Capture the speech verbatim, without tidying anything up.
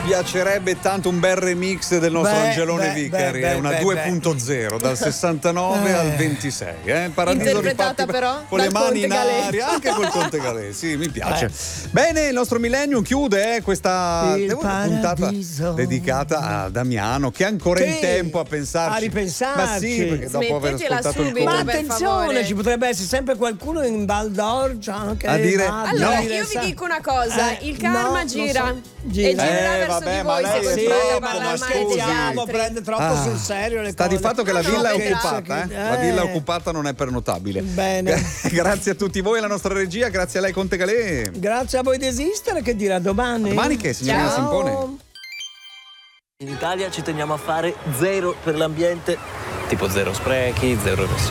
piacerebbe tanto un bel remix del nostro Beh, Angelone beh, Vicari, beh, è una beh, due punto zero dal sessantanove Eh. al ventisei, eh? Paradiso Interpretata riparte però con le dal mani in Conte Galè. aria, anche col Conte Galè, sì, mi piace. Bene, il nostro Millennium chiude eh, questa Il devo- puntata paradiso. dedicata a Damiano, che è ancora in Sì, tempo a pensarci. a ripensarci. Ma sì, perché dopo aver Smettetela ascoltato il subito, Ma Conte per attenzione, favore. ci potrebbe essere sempre qualcuno in Val d'Orgia che A dire- va Allora, No. io vi dico una cosa, Eh, il karma no, gira, non so. Gira. e girerà Eh, verso vabbè, di ma voi lei se è continuate a troppo, parlare ma male degli scusi. scherziamo, altri. prende troppo Ah, sul serio le sta cose. di fatto che la No, no, villa è vedrà. occupata, eh? Che- La villa è eh. occupata, non è prenotabile. Bene. Grazie a tutti voi, alla nostra regia, grazie a lei Conte Galè. Grazie a voi di esistere, che dirà domani. Domani che, signorina Ciao. Simpone? In Italia ci teniamo a fare zero per l'ambiente, tipo zero sprechi, zero residui.